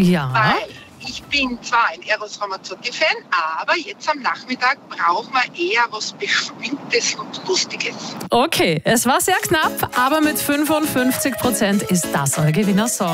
Ja. Weil ich bin zwar ein Eros Ramazzotti-Fan, aber jetzt am Nachmittag brauchen wir eher was Beschwingtes und Lustiges. Okay, es war sehr knapp, aber mit 55% ist das euer Gewinnersong.